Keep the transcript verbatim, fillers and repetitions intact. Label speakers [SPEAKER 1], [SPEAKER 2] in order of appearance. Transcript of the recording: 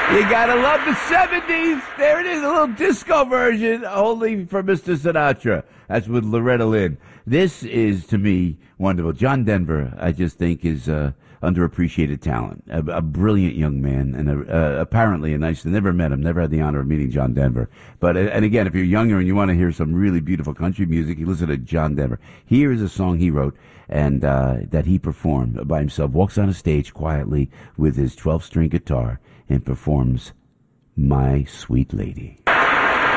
[SPEAKER 1] You gotta love the seventies. There it is, a little disco version, only for Mister Sinatra. That's with Loretta Lynn. This is, to me, wonderful. John Denver, I just think, is uh, underappreciated talent. A, a brilliant young man, and a, uh, apparently a nice. Never met him. Never had the honor of meeting John Denver. But and again, if you're younger and you want to hear some really beautiful country music, you listen to John Denver. Here is a song he wrote and uh, that he performed by himself. Walks on a stage quietly with his twelve-string guitar and performs "My Sweet Lady."